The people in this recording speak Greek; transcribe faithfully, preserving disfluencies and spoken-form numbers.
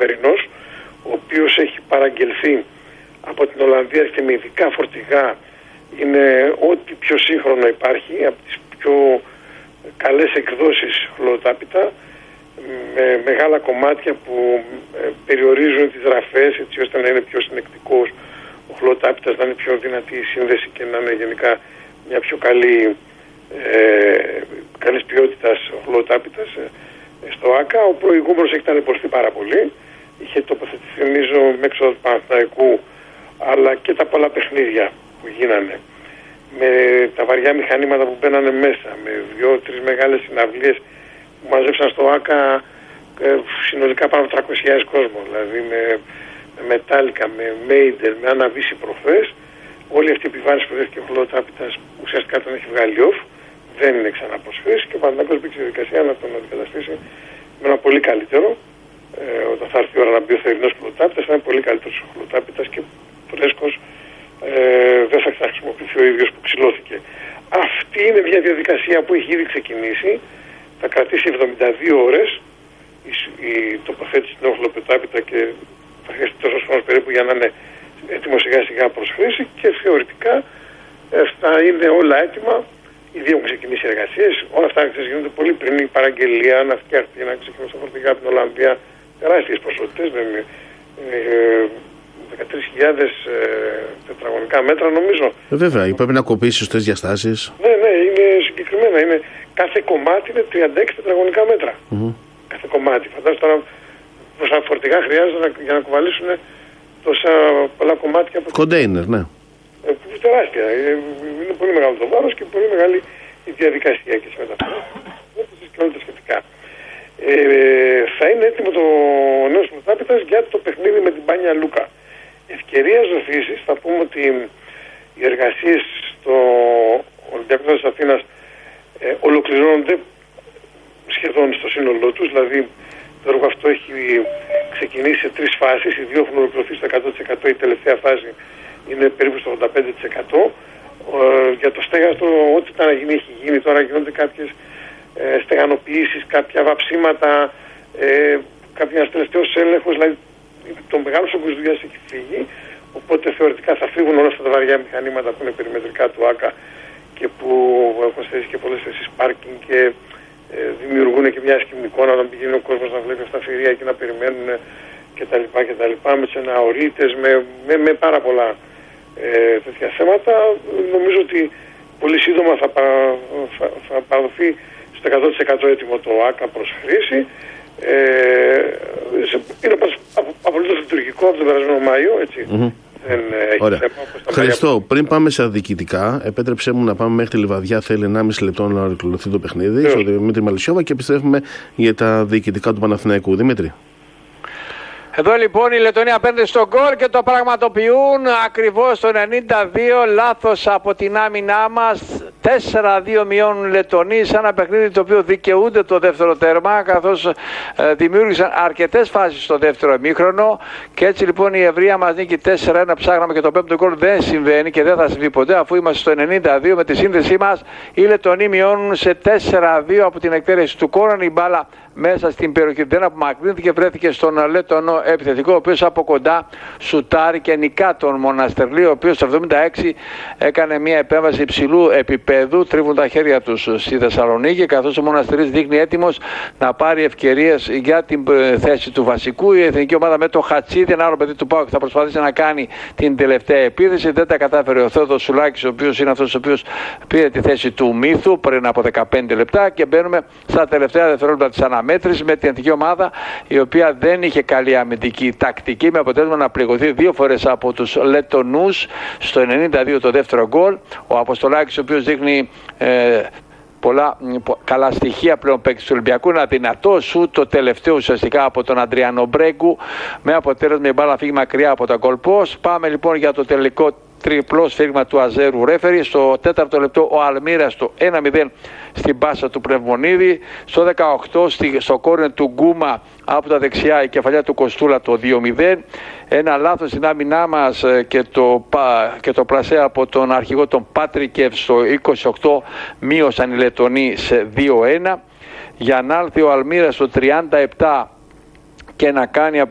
Βερινός, ο οποίος έχει παραγγελθεί από την Ολλανδία και με ειδικά φορτηγά. Είναι ό,τι πιο σύγχρονο υπάρχει, από τις πιο καλές εκδόσεις χλωροτάπητα, με μεγάλα κομμάτια που ε, περιορίζουν τις ραφές έτσι ώστε να είναι πιο συνεκτικός ο χλωροτάπητας, να είναι πιο δυνατή η σύνδεση και να είναι γενικά μια πιο καλή ε, καλής ποιότητας χλωροτάπητας ε, στο ΆΚΑ. Ο προηγούμενος έχει ταλαιπωρηθεί πάρα πολύ, είχε τοποθετηθεί νομίζω με έξοδο του Παναθηναϊκού, αλλά και τα πολλά παιχνίδια που γίνανε, με τα βαριά μηχανήματα που μπαίνανε μέσα, με δύο-τρεις μεγάλες συναυλίες που μαζέψαν στο ΆΚΑ ε, συνολικά πάνω από τριακόσιες χιλιάδες κόσμο, δηλαδή με, με Metallica, με Maiden, με Anna Visi προχθές. Όλη αυτή η επιβάρυνση που δέχτηκε ο χλωροτάπητας ουσιαστικά τον έχει βγάλει off, δεν είναι ξανά προσχρήση και ο Παναθηναϊκός μπήκε στη διαδικασία να τον αντικαταστήσει με ένα πολύ καλύτερο. Ε, όταν θα έρθει η ώρα να μπει ο θερινός χλωροτάπητας, θα είναι πολύ καλύτερος ο χλωροτάπητας και φρέσκος. Ε, δεν θα χρησιμοποιηθεί ο ίδιος που ξυλώθηκε. Αυτή είναι μια διαδικασία που έχει ήδη ξεκινήσει. Θα κρατήσει εβδομήντα δύο ώρες η, η τοποθέτηση στην χλωροτάπητα και θα χρειαστεί τόσο χρόνο περίπου για να είναι έτοιμο σιγά σιγά προς χρήση και θεωρητικά ε, θα είναι όλα έτοιμα. Ήδη έχουν ξεκινήσει εργασίες. Όλα αυτά γίνονται πολύ πριν η παραγγελία να φτιαχτεί, να ξεκινήσει τα φορτηγά από την Ολλανδία. Τεράστιες ποσότητες. Ε, δεκατρείς χιλιάδες ε, τετραγωνικά μέτρα νομίζω. Ε, βέβαια, πρέπει να κοπήσει σωστές διαστάσεις. Ναι, ναι, είναι συγκεκριμένα. Είναι, κάθε κομμάτι είναι τριάντα έξι τετραγωνικά μέτρα. Mm-hmm. Κάθε κομμάτι. Φαντάζομαι τώρα πόσα φορτηγά χρειάζεται να, για να κουβαλήσουν τόσα πολλά κομμάτια. Κοντέινερ, ναι. Ε, τεράστια. Ε, είναι πολύ μεγάλο το βάρος και πολύ μεγάλη η διαδικασία και τις μεταφορές και όλα τα σχετικά. Ε, θα είναι έτοιμο το νέο χλωροτάπητας για το παιχνίδι με την Μπάνια Λούκα. Ευκαιρία ζωφήσης, θα πούμε ότι οι εργασίες στο Ολυμπιακό της Αθήνας ε, ολοκληρώνονται σχεδόν στο σύνολό τους, δηλαδή το έργο αυτό έχει ξεκινήσει σε τρεις φάσεις, οι δύο έχουν ολοκληρωθεί στο εκατό τοις εκατό, η τελευταία φάση είναι περίπου στο ογδόντα πέντε τοις εκατό. Ε, για το στέγαστρο, ό,τι ήταν να γίνει έχει γίνει, τώρα γίνονται κάποιες ε, στεγανοποιήσεις, κάποια βαψίματα, ε, κάποιος τελευταίος έλεγχος, δηλαδή το μεγάλο όγκος δουλειάς έχει φύγει, οπότε θεωρητικά θα φύγουν όλα αυτά τα βαριά μηχανήματα που είναι περιμετρικά του ΆΚΑ και που έχουν στήσει και πολλές θέσεις πάρκινγκ και ε, δημιουργούν και μια άσχημη εικόνα όταν πηγαίνει ο κόσμος να βλέπει αυτά τα φυρία και να περιμένουν κτλ. κτλ. Με τους εναορίτες, με, με, με πάρα πολλά ε, τέτοια θέματα. Νομίζω ότι πολύ σύντομα θα, πα, θα, θα παραδοθεί στο εκατό τοις εκατό έτοιμο το ΆΚΑ προς χρήση. Ε, είναι απολύτως λειτουργικό από τον περασμένο Μάιο, έτσι. Mm-hmm. Δεν έχει Ωραία. θέμα. Χριστό, πριν πάμε στα διοικητικά, επέτρεψέ μου να πάμε μέχρι τη Λιβαδιά. Θέλει ενάμιση λεπτό να ολοκληρωθεί το παιχνίδι. Στο Δημήτρη Μαλισσιόβα και επιστρέφουμε για τα διοικητικά του Παναθηναϊκού. Δημήτρη. Εδώ λοιπόν η Λετωνία παίρνει στο γκολ και το πραγματοποιούν ακριβώς το ενενήντα δύο, λάθος από την άμυνά μας. τέσσερα δύο μειώνουν Λετωνοί σε ένα παιχνίδι το οποίο δικαιούνται το δεύτερο τέρμα, καθώς ε, δημιούργησαν αρκετές φάσεις στο δεύτερο ημίχρονο και έτσι λοιπόν η ευρεία μας νίκη τέσσερα ένα. Ψάχναμε και το πέμπτο γκολ, δεν συμβαίνει και δεν θα συμβεί ποτέ, αφού είμαστε στο ενενήντα δύο με τη σύνδεσή μας. Οι Λετωνοί μειώνουν σε τέσσερα δύο από την εκτέλεση του κόρον. Η μπάλα μέσα στην περιοχή δεν απομακρύνθηκε, βρέθηκε στον Λετωνό επιθετικό, ο οποίος από κοντά σουτάρει και νικά τον Μοναστερλή, ο οποίος στο εβδομήντα έξι έκανε μια επέμβαση υψηλού επίπεδου. Τρίβουν τα χέρια τους στη Θεσσαλονίκη, καθώς ο Μοναστερής δείχνει έτοιμος να πάρει ευκαιρίες για την θέση του βασικού. Η εθνική ομάδα με το Χατσίδη, ένα άλλο παιδί του ΠΑΟΚ, θα προσπαθήσει να κάνει την τελευταία επίθεση. Δεν τα κατάφερε ο Θεόδωρος Σουλάκης, ο οποίος είναι αυτός ο οποίος πήρε τη θέση του Μύθου πριν από δεκαπέντε λεπτά και μπαίνουμε στα τελευταία δευτερόλεπτα της αναμέτρησης με την εθνική ομάδα, η οποία δεν είχε καλή αμυντική τακτική, με αποτέλεσμα να πληγωθεί δύο φορές από τους Λετωνούς. Στο ενενήντα δύο το δεύτερο γκολ. Ο Αποστολάκης, ο οποίος δείχνει ε, πολλά καλά στοιχεία πλέον παίκτης του Ολυμπιακού, ένα δυνατό σου, το τελευταίο ουσιαστικά από τον Αντριάνο Μπρέγκου, με αποτέλεσμα η μπάλα να φύγει μακριά από τα goal post. Πάμε λοιπόν για το τελικό τριπλό σφύριγμα του Αζέρου ρέφερη. Στο τέταρτο λεπτό ο Αλμύρας το ένα μηδέν στην πάσα του Πνευμονίδη. Στο δεκαοκτώ στο κόρνερ του Γκούμα από τα δεξιά η κεφαλιά του Κοστούλα το δύο μηδέν. Ένα λάθος στην άμυνά μας και το, και το πλασέ από τον αρχηγό τον Πάτρικεφ στο είκοσι οκτώ μείωσαν οι Λετωνοί σε δύο ένα. Για να έρθει ο Αλμύρας στο τριάντα επτά και να κάνει